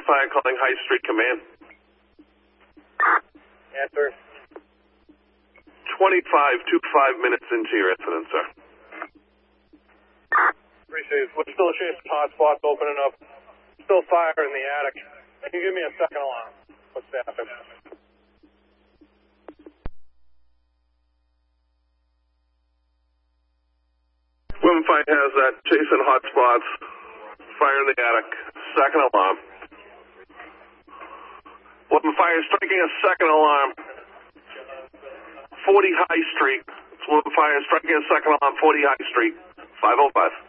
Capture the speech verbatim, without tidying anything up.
Fire calling High Street Command. Answer. twenty-five to five minutes into your incident, sir. Appreciate it. We're still chasing hotspots opening up. Still fire in the attic. Can you give me a second alarm? What's happening? Women Fire has that. Chasing hotspots. Fire in the attic. Second alarm. Women Fire striking a second alarm. forty High Street. Women Fire striking a second alarm. forty High Street. five oh five.